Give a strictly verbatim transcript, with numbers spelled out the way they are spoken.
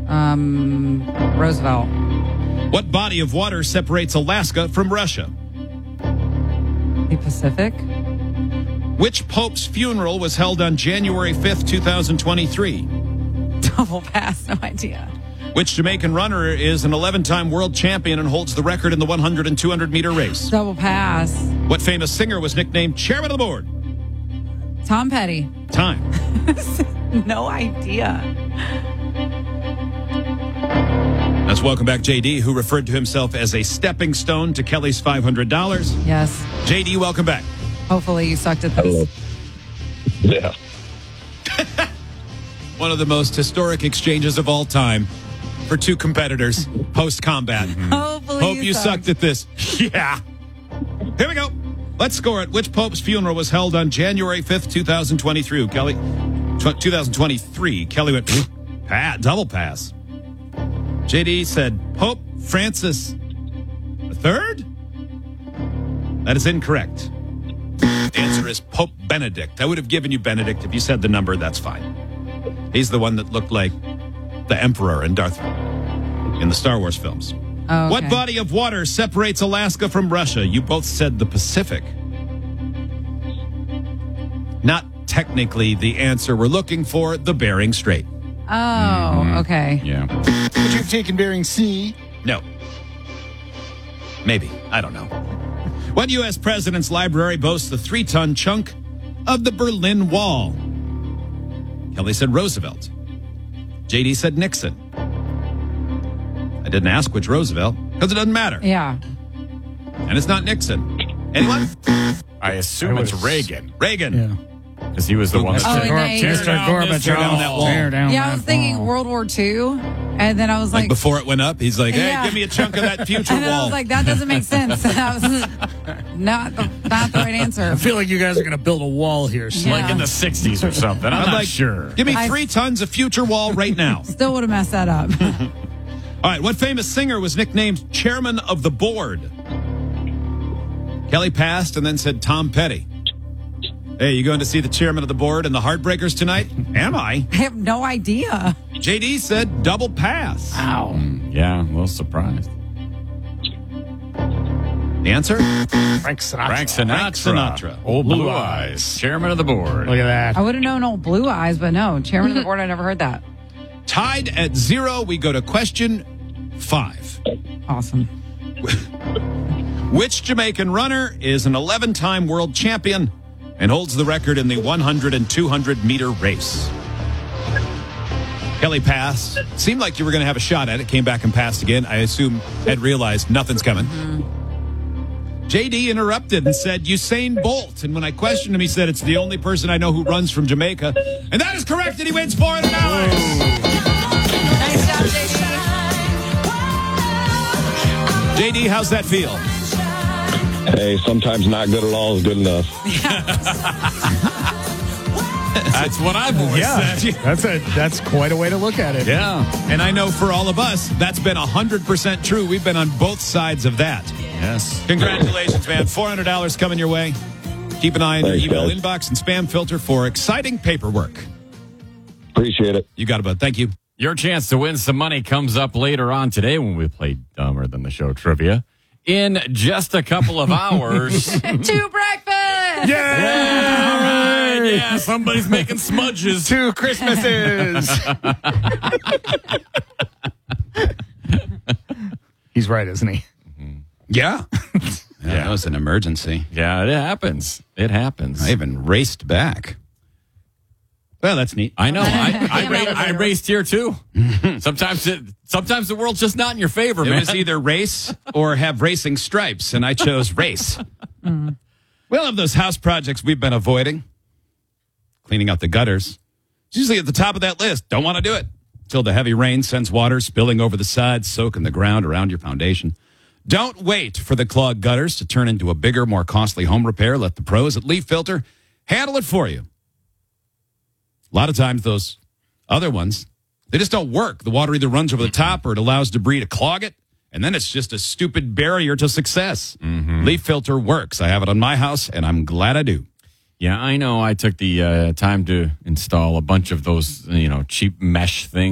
Um, Roosevelt. What body of water separates Alaska from Russia? The Pacific. Which pope's funeral was held on January fifth, twenty twenty-three? Double pass. No idea. Which Jamaican runner is an eleven-time world champion and holds the record in the one hundred and two hundred meter race? Double pass. What famous singer was nicknamed chairman of the board? Tom Petty. Time. No idea. Let's welcome back J D, who referred to himself as a stepping stone to Kelly's five hundred dollars. Yes. J D, welcome back. Hopefully you sucked at this. Hello. Yeah. One of the most historic exchanges of all time for two competitors post-combat. Hopefully Hope you, you sucked. sucked at this. Yeah. Here we go. Let's score it. Which pope's funeral was held on January fifth, twenty twenty-three? Kelly, twenty twenty-three. Kelly went, pat, double pass. J D said Pope Francis the Third? That is incorrect. The answer is Pope Benedict. I would have given you Benedict if you said the number. That's fine. He's the one that looked like the Emperor in Darth in the Star Wars films. Oh, okay. What body of water separates Alaska from Russia? You both said the Pacific. Not technically the answer we're looking for, the Bering Strait. Oh, mm-hmm. Okay. Yeah. Would you have taken Bering Sea? No. Maybe. I don't know. What U S president's library boasts the three-ton chunk of the Berlin Wall? Kelly said Roosevelt. J D said Nixon. I didn't ask which Roosevelt, because it doesn't matter. Yeah. And it's not Nixon. Anyone? I assume I it's was- Reagan. Reagan. Yeah. Because he was the one that Oh, said, and they- tear Mister down this, tear down that wall. Tear down Yeah, I that was thinking wall. World War Two, and then I was Like like, before it went up, he's like, hey, Yeah. give me a chunk of that future and then I wall. was like, that doesn't make sense. That was not the, not the right answer. I feel like you guys are going to build a wall here. So. Yeah. Like in the sixties or something. I'm I'm not like, sure. Give me I- three tons of future wall right now. Still would have messed that up. All right, what famous singer was nicknamed chairman of the board? Kelly passed and then said Tom Petty. Hey, you going to see the chairman of the board and the Heartbreakers tonight? Am I? I have no idea. J D said double pass. Ow. Yeah, I'm a little surprised. The answer? Frank Sinatra. Frank Sinatra. Frank Sinatra. Old Blue Eyes. Chairman of the board. Look at that. I would have known old Blue Eyes, but no, chairman of the board, I never heard that. Tied at zero, we go to question five. Awesome. Which Jamaican runner is an eleven-time world champion and holds the record in the one hundred and two hundred meter race? Kelly passed. Seemed like you were going to have a shot at it. Came back and passed again. I assume had realized nothing's coming. Mm-hmm. J D interrupted and said Usain Bolt. And when I questioned him, he said it's the only person I know who runs from Jamaica. And that is correct, and he wins four hundred dollars. Nice job, J D. J D, how's that feel? Hey, sometimes not good at all is good enough. That's what I've always Yeah, said. that's a that's quite a way to look at it. Yeah. And I know for all of us, that's been one hundred percent true. We've been on both sides of that. Yes. Congratulations, man. four hundred dollars coming your way. Keep an eye on Thanks, your email guys. inbox and spam filter for exciting paperwork. Appreciate it. You got it, bud. Thank you. Your chance to win some money comes up later on today when we play Dumber Than the Show trivia. In just a couple of hours. To breakfast! Yeah! All right. Yeah, somebody's making smudges. Two Christmases. He's right, isn't he? Yeah. yeah. That was an emergency. Yeah, it happens. It happens. I even raced back. Well, that's neat. I know. I, I, Damn ra- it. I raced here too. Sometimes it, sometimes the world's just not in your favor, It man. was either race or have racing stripes, and I chose race. Mm. Well, of those house projects we've been avoiding, cleaning out the gutters, it's usually at the top of that list. Don't want to do it until the heavy rain sends water spilling over the sides, soaking the ground around your foundation. Don't wait for the clogged gutters to turn into a bigger, more costly home repair. Let the pros at Leaf Filter handle it for you. A lot of times those other ones, they just don't work. The water either runs over the top or it allows debris to clog it. And then it's just a stupid barrier to success. Mm-hmm. Leaf Filter works. I have it on my house, and I'm glad I do. Yeah, I know. I took the uh, time to install a bunch of those, you know, cheap mesh things.